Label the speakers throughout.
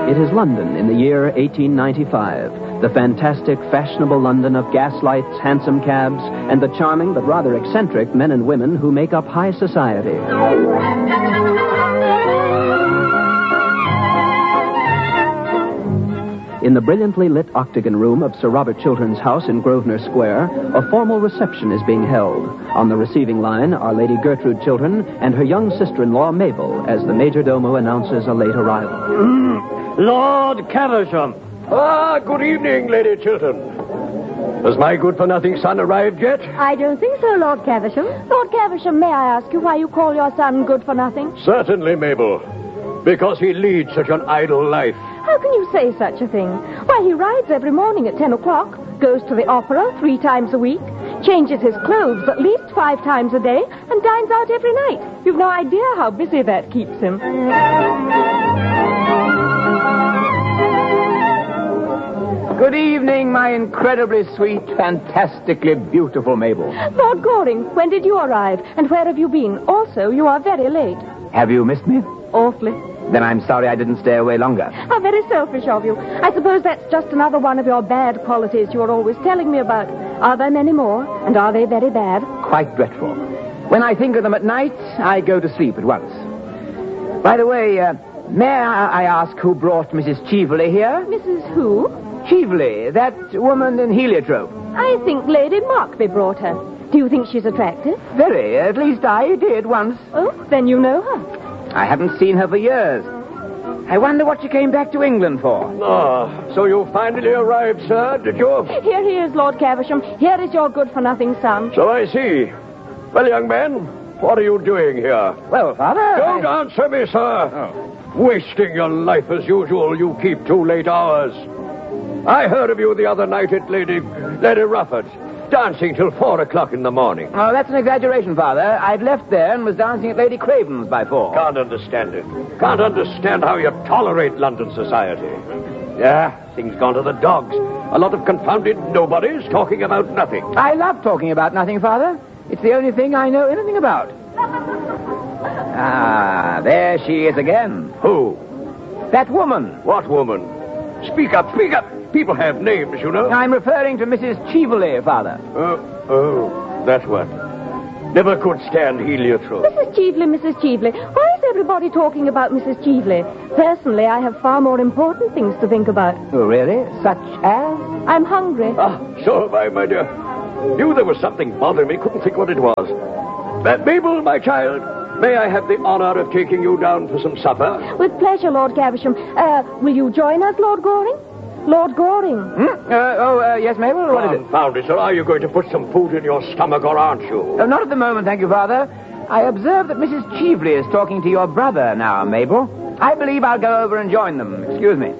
Speaker 1: It is London in the year 1895. The fantastic, fashionable London of gaslights, hansom cabs, and the charming but rather eccentric men and women who make up high society. In the brilliantly lit octagon room of Sir Robert Chiltern's house in Grosvenor Square, a formal reception is being held. On the receiving line are Lady Gertrude Chiltern and her young sister-in-law, Mabel, as the majordomo announces a late arrival.
Speaker 2: Lord Caversham.
Speaker 3: Good evening, Lady Chiltern. Has my good-for-nothing son arrived yet?
Speaker 4: I don't think so, Lord Caversham. Lord Caversham, may I ask you why you call your son good-for-nothing?
Speaker 3: Certainly, Mabel. Because he leads such an idle life.
Speaker 4: How can you say such a thing? Why, he rides every morning at 10 o'clock, goes to the opera 3 times a week, changes his clothes at least 5 times a day, and dines out every night. You've no idea how busy that keeps him.
Speaker 2: Good evening, my incredibly sweet, fantastically beautiful Mabel.
Speaker 4: Lord Goring, when did you arrive, and where have you been? Also, you are very late.
Speaker 2: Have you missed me?
Speaker 4: Awfully.
Speaker 2: Then I'm sorry I didn't stay away longer.
Speaker 4: How very selfish of you. I suppose that's just another one of your bad qualities you're always telling me about. Are there many more? And are they very bad?
Speaker 2: Quite dreadful. When I think of them at night, I go to sleep at once. By the way, may I ask who brought Mrs. Cheveley here?
Speaker 4: Mrs. who?
Speaker 2: Cheveley, that woman in heliotrope.
Speaker 4: I think Lady Markby brought her. Do you think she's attractive?
Speaker 2: Very. At least I did once.
Speaker 4: Oh, then you know her.
Speaker 2: I haven't seen her for years. I wonder what she came back to England for.
Speaker 3: So you finally arrived, sir, did you?
Speaker 4: Here he is, Lord Caversham. Here is your good-for-nothing son.
Speaker 3: So I see. Well, young man, what are you doing here?
Speaker 2: Well, Father...
Speaker 3: Don't answer me, sir.
Speaker 2: Oh.
Speaker 3: Wasting your life as usual. You keep too late hours. I heard of you the other night at Lady Rufford's, dancing till 4 o'clock in the morning.
Speaker 2: Oh, that's an exaggeration, Father. I'd left there and was dancing at Lady Craven's by 4.
Speaker 3: Can't understand it. Can't understand how you tolerate London society. Yeah, things gone to the dogs. A lot of confounded nobodies talking about nothing.
Speaker 2: I love talking about nothing, Father. It's the only thing I know anything about. There she is again.
Speaker 3: Who?
Speaker 2: That woman.
Speaker 3: What woman? Speak up, speak up. People have names, you know.
Speaker 2: I'm referring to Mrs. Cheveley, Father.
Speaker 3: That's what. Never could stand heliotrope.
Speaker 4: Mrs. Cheveley. Why is everybody talking about Mrs. Cheveley? Personally, I have far more important things to think about.
Speaker 2: Oh, really? Such as?
Speaker 4: I'm hungry.
Speaker 3: So have I, my dear. Knew there was something bothering me. Couldn't think what it was. Mabel, my child, may I have the honor of taking you down for some supper?
Speaker 4: With pleasure, Lord Caversham. Will you join us, Lord Goring? Lord Goring.
Speaker 2: Yes, Mabel? What is it?
Speaker 3: Confound it, sir. Are you going to put some food in your stomach, or aren't you?
Speaker 2: Not at the moment, thank you, Father. I observe that Mrs. Cheveley is talking to your brother now, Mabel. I believe I'll go over and join them. Excuse me.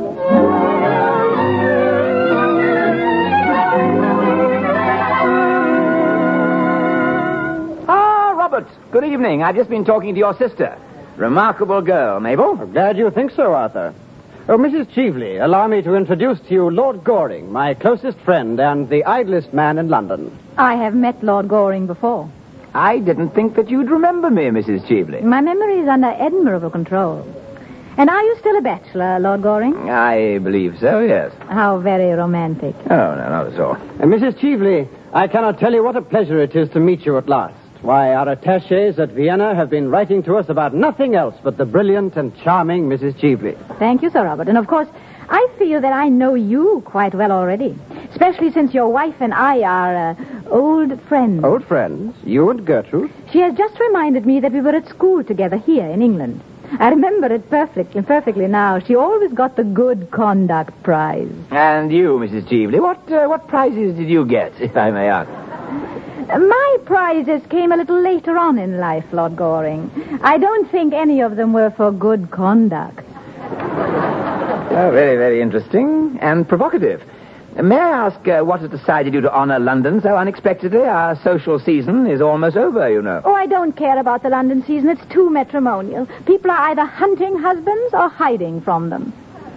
Speaker 2: Robert, good evening. I've just been talking to your sister. Remarkable girl, Mabel.
Speaker 5: I'm glad you think so, Arthur. Oh, Mrs. Cheveley, allow me to introduce to you Lord Goring, my closest friend and the idlest man in London.
Speaker 6: I have met Lord Goring before.
Speaker 2: I didn't think that you'd remember me, Mrs. Cheveley.
Speaker 6: My memory is under admirable control. And are you still a bachelor, Lord Goring?
Speaker 2: I believe so, yes.
Speaker 6: How very romantic.
Speaker 2: Oh, no, not at all.
Speaker 5: Mrs. Cheveley, I cannot tell you what a pleasure it is to meet you at last. Why, our attaches at Vienna have been writing to us about nothing else but the brilliant and charming Mrs. Cheveley.
Speaker 6: Thank you, Sir Robert. And, of course, I feel that I know you quite well already, especially since your wife and I are old friends.
Speaker 5: Old friends? You and Gertrude?
Speaker 6: She has just reminded me that we were at school together here in England. I remember it perfectly now. She always got the good conduct prize.
Speaker 2: And you, Mrs. Cheveley, what prizes did you get, if I may ask?
Speaker 6: My prizes came a little later on in life, Lord Goring. I don't think any of them were for good conduct.
Speaker 2: Oh, very, very interesting and provocative. May I ask what has decided you to honor London so unexpectedly? Our social season is almost over, you know.
Speaker 6: Oh, I don't care about the London season. It's too matrimonial. People are either hunting husbands or hiding from them.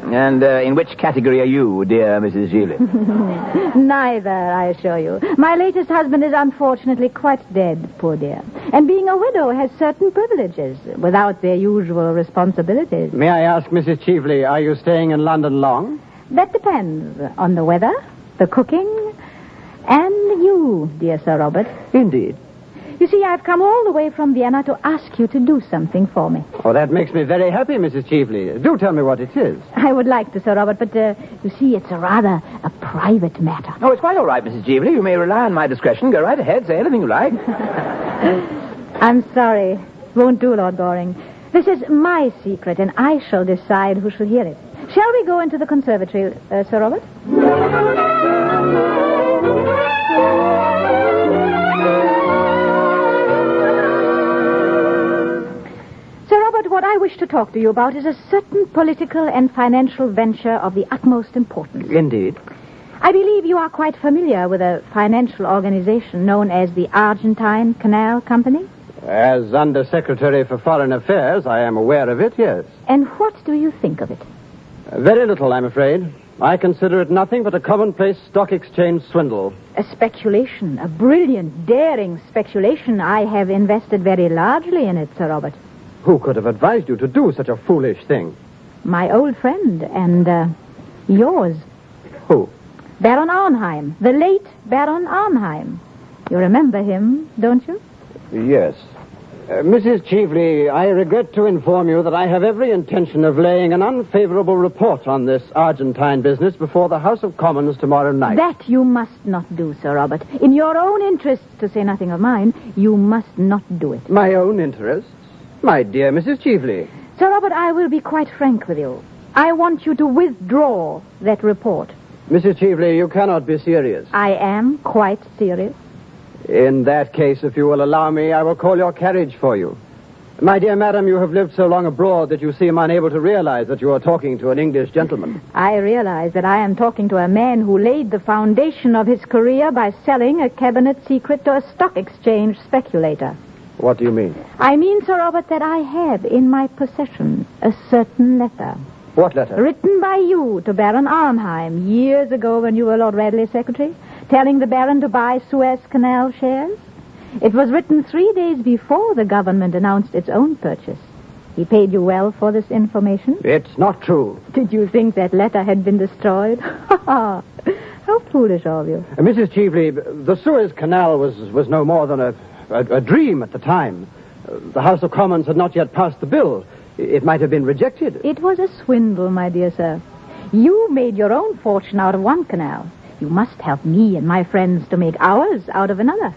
Speaker 2: And in which category are you, dear Mrs. Shealy?
Speaker 6: Neither, I assure you. My latest husband is unfortunately quite dead, poor dear. And being a widow has certain privileges without their usual responsibilities.
Speaker 5: May I ask, Mrs. Cheveley, are you staying in London long?
Speaker 6: That depends on the weather, the cooking, and you, dear Sir Robert.
Speaker 5: Indeed.
Speaker 6: You see, I've come all the way from Vienna to ask you to do something for me.
Speaker 5: Oh, that makes me very happy, Mrs. Cheveley. Do tell me what it is.
Speaker 6: I would like to, Sir Robert, but, you see, it's rather a private matter.
Speaker 2: Oh, it's quite all right, Mrs. Cheveley. You may rely on my discretion. Go right ahead. Say anything you like.
Speaker 6: I'm sorry. Won't do, Lord Goring. This is my secret, and I shall decide who shall hear it. Shall we go into the conservatory, Sir Robert? What I wish to talk to you about is a certain political and financial venture of the utmost importance.
Speaker 5: Indeed.
Speaker 6: I believe you are quite familiar with a financial organization known as the Argentine Canal Company.
Speaker 5: As Under-Secretary for Foreign Affairs, I am aware of it, yes.
Speaker 6: And what do you think of it?
Speaker 5: Very little, I'm afraid. I consider it nothing but a commonplace stock exchange swindle.
Speaker 6: A speculation, a brilliant, daring speculation. I have invested very largely in it, Sir Robert.
Speaker 5: Who could have advised you to do such a foolish thing?
Speaker 6: My old friend and, yours.
Speaker 5: Who?
Speaker 6: Baron Arnheim, the late Baron Arnheim. You remember him, don't you?
Speaker 5: Yes. Mrs. Cheveley, I regret to inform you that I have every intention of laying an unfavorable report on this Argentine business before the House of Commons tomorrow night.
Speaker 6: That you must not do, Sir Robert. In your own interests, to say nothing of mine, you must not do it.
Speaker 5: My own interests? My dear Mrs. Cheveley.
Speaker 6: Sir Robert, I will be quite frank with you. I want you to withdraw that report.
Speaker 5: Mrs. Cheveley, you cannot be serious.
Speaker 6: I am quite serious.
Speaker 5: In that case, if you will allow me, I will call your carriage for you. My dear madam, you have lived so long abroad that you seem unable to realize that you are talking to an English gentleman.
Speaker 6: I realize that I am talking to a man who laid the foundation of his career by selling a cabinet secret to a stock exchange speculator.
Speaker 5: What do you mean?
Speaker 6: I mean, Sir Robert, that I have in my possession a certain letter.
Speaker 5: What letter?
Speaker 6: Written by you to Baron Arnheim years ago when you were Lord Radley's secretary, telling the Baron to buy Suez Canal shares. It was written 3 days before the government announced its own purchase. He paid you well for this information?
Speaker 5: It's not true.
Speaker 6: Did you think that letter had been destroyed? How foolish of you.
Speaker 5: Mrs. Cheveley, the Suez Canal was no more than a dream at the time. The House of Commons had not yet passed the bill. It might have been rejected.
Speaker 6: It was a swindle, my dear sir. You made your own fortune out of one canal. You must help me and my friends to make ours out of another.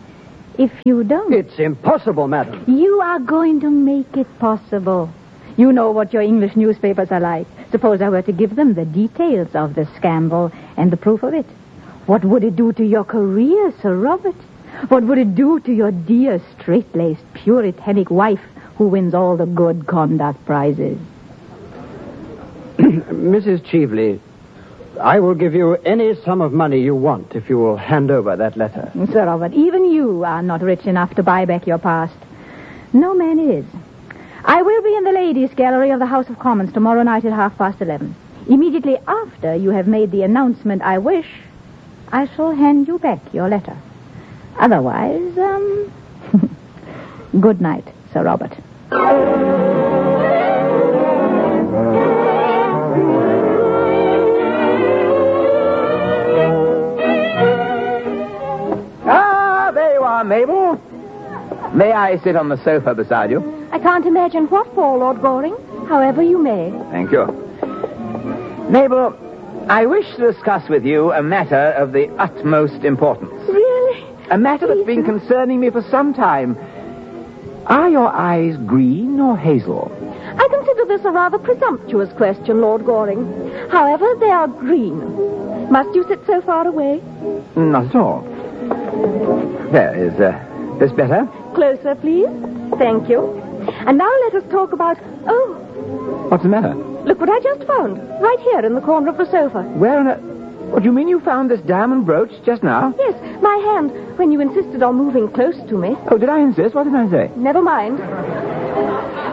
Speaker 6: If you don't...
Speaker 5: It's impossible, madam.
Speaker 6: You are going to make it possible. You know what your English newspapers are like. Suppose I were to give them the details of the scandal and the proof of it. What would it do to your career, Sir Robert? What would it do to your dear, straight-laced, puritanic wife who wins all the good conduct prizes?
Speaker 5: Mrs. Cheveley, I will give you any sum of money you want if you will hand over that letter.
Speaker 6: Sir Robert, even you are not rich enough to buy back your past. No man is. I will be in the ladies' gallery of the House of Commons tomorrow night at 11:30. Immediately after you have made the announcement I wish, I shall hand you back your letter. Otherwise, good night, Sir Robert.
Speaker 2: There you are, Mabel. May I sit on the sofa beside you?
Speaker 4: I can't imagine what for, Lord Goring. However you may.
Speaker 2: Thank you. Mabel, I wish to discuss with you a matter of the utmost importance.
Speaker 4: Really?
Speaker 2: A matter that's been concerning me for some time. Are your eyes green or hazel?
Speaker 4: I consider this a rather presumptuous question, Lord Goring. However, they are green. Must you sit so far away?
Speaker 2: Not at all. There, is this better?
Speaker 4: Closer, please. Thank you. And now let us talk about... Oh,
Speaker 2: What's the matter?
Speaker 4: look what I just found. Right here in the corner of the sofa.
Speaker 2: Where on earth... What do you mean you found this diamond brooch just now?
Speaker 4: Yes, my hand, when you insisted on moving close to me.
Speaker 2: Oh, did I insist? What did I say?
Speaker 4: Never mind.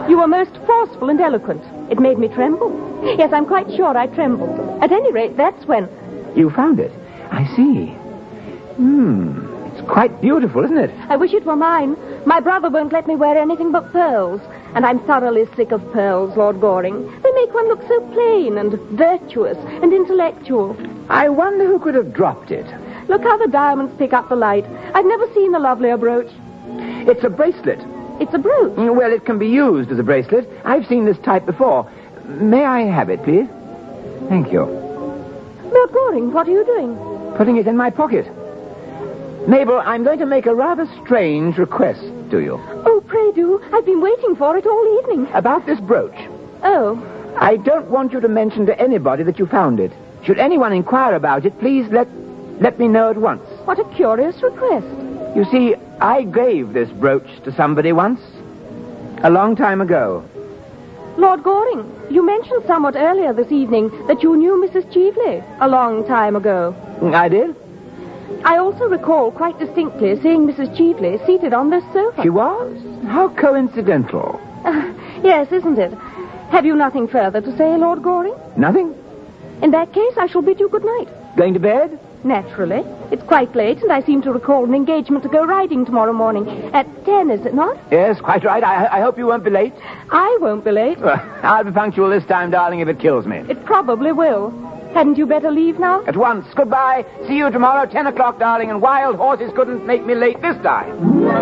Speaker 4: You were most forceful and eloquent. It made me tremble. Yes, I'm quite sure I trembled. At any rate, that's when...
Speaker 2: You found it. I see. It's quite beautiful, isn't it?
Speaker 4: I wish it were mine. My brother won't let me wear anything but pearls. And I'm thoroughly sick of pearls, Lord Goring. They make one look so plain and virtuous and intellectual.
Speaker 2: I wonder who could have dropped it.
Speaker 4: Look how the diamonds pick up the light. I've never seen a lovelier brooch.
Speaker 2: It's a bracelet.
Speaker 4: It's a brooch.
Speaker 2: Well, it can be used as a bracelet. I've seen this type before. May I have it, please? Thank you.
Speaker 4: Lord Goring, what are you doing?
Speaker 2: Putting it in my pocket. Mabel, I'm going to make a rather strange request to you.
Speaker 4: Oh, pray do. I've been waiting for it all evening.
Speaker 2: About this brooch.
Speaker 4: Oh.
Speaker 2: I don't want you to mention to anybody that you found it. Should anyone inquire about it, please let me know at once.
Speaker 4: What a curious request.
Speaker 2: You see, I gave this brooch to somebody once. A long time ago.
Speaker 4: Lord Goring, you mentioned somewhat earlier this evening that you knew Mrs. Cheveley a long time ago.
Speaker 2: I did?
Speaker 4: I also recall quite distinctly seeing Mrs. Cheveley seated on this sofa.
Speaker 2: She was? How coincidental.
Speaker 4: Yes, isn't it? Have you nothing further to say, Lord Goring?
Speaker 2: Nothing?
Speaker 4: In that case, I shall bid you good night.
Speaker 2: Going to bed?
Speaker 4: Naturally. It's quite late, and I seem to recall an engagement to go riding tomorrow morning. At 10, is it not?
Speaker 2: Yes, quite right. I hope you won't be late.
Speaker 4: I won't be late.
Speaker 2: I'll be punctual this time, darling, if it kills me.
Speaker 4: It probably will. Hadn't you better leave now?
Speaker 2: At once. Goodbye. See you tomorrow, 10 o'clock, darling, and wild horses couldn't make me late this time.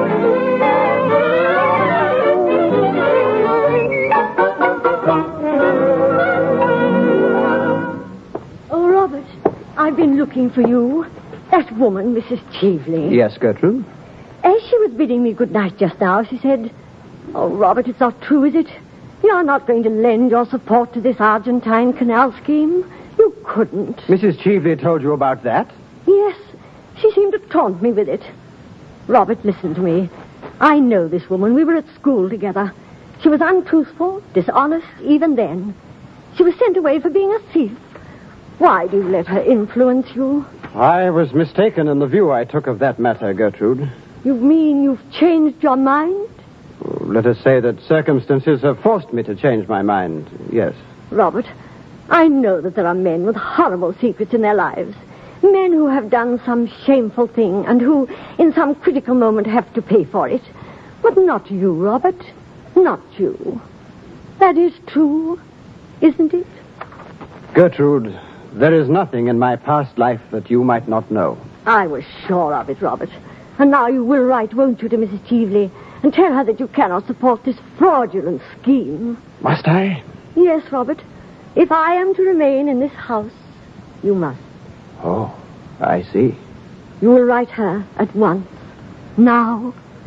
Speaker 7: Oh, Robert, I've been looking for you. That woman, Mrs. Cheveley.
Speaker 1: Yes, Gertrude?
Speaker 7: As she was bidding me good night just now, she said, "Oh, Robert, it's not true, is it? You're not going to lend your support to this Argentine canal scheme? You couldn't."
Speaker 5: Mrs. Cheveley told you about that?
Speaker 7: Yes, she seemed to taunt me with it. Robert, listen to me. I know this woman. We were at school together. She was untruthful, dishonest, even then. She was sent away for being a thief. Why do you let her influence you?
Speaker 5: I was mistaken in the view I took of that matter, Gertrude.
Speaker 7: You mean you've changed your mind?
Speaker 5: Let us say that circumstances have forced me to change my mind, yes.
Speaker 7: Robert, I know that there are men with horrible secrets in their lives. Men who have done some shameful thing and who, in some critical moment, have to pay for it. But not you, Robert. Not you. That is true, isn't it?
Speaker 5: Gertrude, there is nothing in my past life that you might not know.
Speaker 7: I was sure of it, Robert. And now you will write, won't you, to Mrs. Cheveley, and tell her that you cannot support this fraudulent scheme.
Speaker 5: Must I?
Speaker 7: Yes, Robert. If I am to remain in this house, you must.
Speaker 5: Oh, I see.
Speaker 7: You will write her at once. Now.